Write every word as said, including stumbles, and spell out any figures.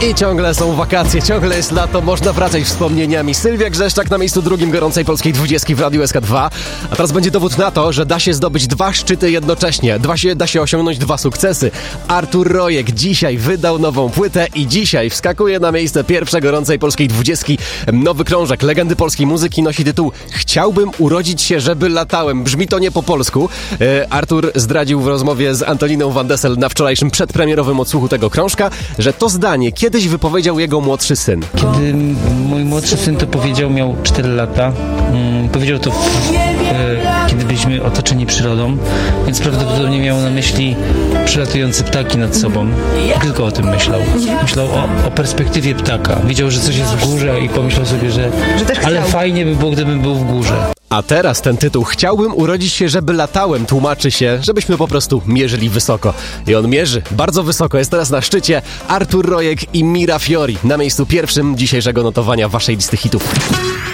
I ciągle są wakacje, ciągle jest lato, można wracać wspomnieniami. Sylwia Grzeszczak na miejscu drugim gorącej polskiej dwudziestki w Radiu S K dwa. A teraz będzie dowód na to, że da się zdobyć dwa szczyty jednocześnie. Dwa się, da się osiągnąć dwa sukcesy. Artur Rojek dzisiaj wydał nową płytę i dzisiaj wskakuje na miejsce pierwsze gorącej polskiej dwudziestki. Nowy krążek legendy polskiej muzyki nosi tytuł Chciałbym urodzić się, żeby latałem. Brzmi to nie po polsku. E, Artur zdradził w rozmowie z Antoniną Van Dessel na wczorajszym przedpremierowym odsłuchu tego krążka, że to zdanie kiedyś wypowiedział jego młodszy syn. Kiedy mój młodszy syn to powiedział, miał cztery lata. Hmm, powiedział to, w, e, kiedy byliśmy otoczeni przyrodą, więc prawdopodobnie miał na myśli przylatujące ptaki nad sobą. Tylko o tym myślał. Myślał o, o perspektywie ptaka. Widział, że coś jest w górze i pomyślał sobie, że, że też ale chciał. fajnie by było, gdybym był w górze. A teraz ten tytuł Chciałbym urodzić się, żeby latałem tłumaczy się, żebyśmy po prostu mierzyli wysoko. I on mierzy bardzo wysoko. Jest teraz na szczycie Artur Rojek i Mira Fiori na miejscu pierwszym dzisiejszego notowania waszej listy hitów.